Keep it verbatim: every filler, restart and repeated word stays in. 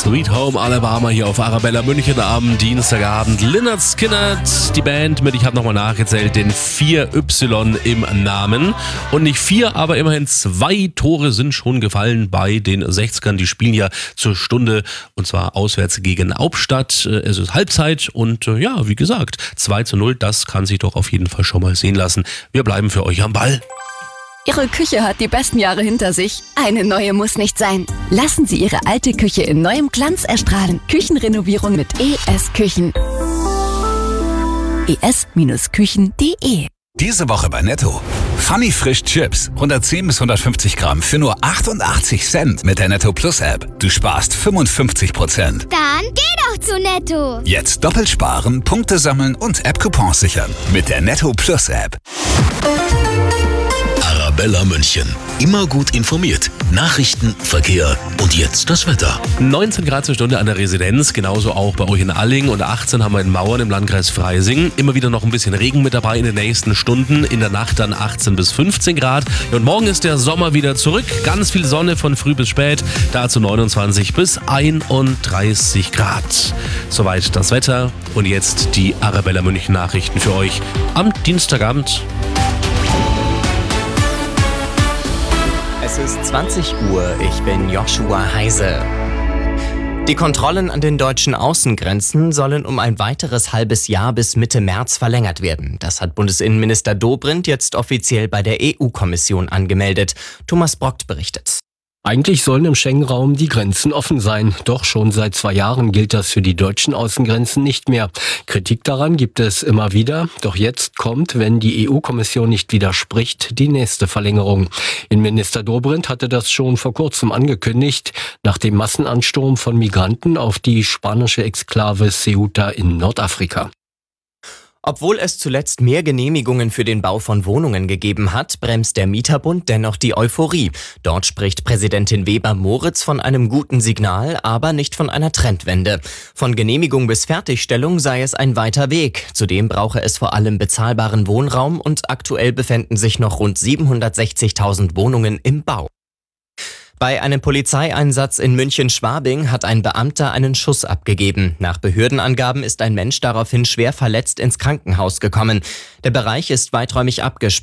Sweet Home Alabama hier auf Arabella München am Dienstagabend. Lynyrd Skynyrd, die Band mit, ich habe nochmal nachgezählt, den vier Y im Namen. Und nicht vier, aber immerhin zwei Tore sind schon gefallen bei den sechzigern. Die spielen ja zur Stunde und zwar auswärts gegen Hauptstadt. Es ist Halbzeit und ja, wie gesagt, zwei zu null, das kann sich doch auf jeden Fall schon mal sehen lassen. Wir bleiben für euch am Ball. Ihre Küche hat die besten Jahre hinter sich. Eine neue muss nicht sein. Lassen Sie Ihre alte Küche in neuem Glanz erstrahlen. Küchenrenovierung mit E S Küchen. e s Küchen punkt de. Diese Woche bei Netto. Funny Frisch Chips. hundertzehn bis hundertfünfzig Gramm für nur achtundachtzig Cent mit der Netto Plus App. Du sparst fünfundfünfzig Prozent. Dann geh doch zu Netto. Jetzt doppelt sparen, Punkte sammeln und App-Coupons sichern. Mit der Netto Plus App. Arabella München. Immer gut informiert. Nachrichten, Verkehr und jetzt das Wetter. neunzehn Grad zur Stunde an der Residenz, genauso auch bei euch in Alling. Und achtzehn haben wir in Mauern im Landkreis Freising. Immer wieder noch ein bisschen Regen mit dabei in den nächsten Stunden. In der Nacht dann achtzehn bis fünfzehn Grad. Und morgen ist der Sommer wieder zurück. Ganz viel Sonne von früh bis spät. Dazu neunundzwanzig bis einunddreißig Grad. Soweit das Wetter. Und jetzt die Arabella München Nachrichten für euch am Dienstagabend. Es ist zwanzig Uhr, ich bin Joshua Heise. Die Kontrollen an den deutschen Außengrenzen sollen um ein weiteres halbes Jahr bis Mitte März verlängert werden. Das hat Bundesinnenminister Dobrindt jetzt offiziell bei der E U-Kommission angemeldet. Thomas Brockt berichtet. Eigentlich sollen im Schengen-Raum die Grenzen offen sein. Doch schon seit zwei Jahren gilt das für die deutschen Außengrenzen nicht mehr. Kritik daran gibt es immer wieder. Doch jetzt kommt, wenn die E U-Kommission nicht widerspricht, die nächste Verlängerung. Innenminister Dobrindt hatte das schon vor kurzem angekündigt, nach dem Massenansturm von Migranten auf die spanische Exklave Ceuta in Nordafrika. Obwohl es zuletzt mehr Genehmigungen für den Bau von Wohnungen gegeben hat, bremst der Mieterbund dennoch die Euphorie. Dort spricht Präsidentin Weber-Moritz von einem guten Signal, aber nicht von einer Trendwende. Von Genehmigung bis Fertigstellung sei es ein weiter Weg. Zudem brauche es vor allem bezahlbaren Wohnraum und aktuell befänden sich noch rund siebenhundertsechzigtausend Wohnungen im Bau. Bei einem Polizeieinsatz in München-Schwabing hat ein Beamter einen Schuss abgegeben. Nach Behördenangaben ist ein Mensch daraufhin schwer verletzt ins Krankenhaus gekommen. Der Bereich ist weiträumig abgesperrt.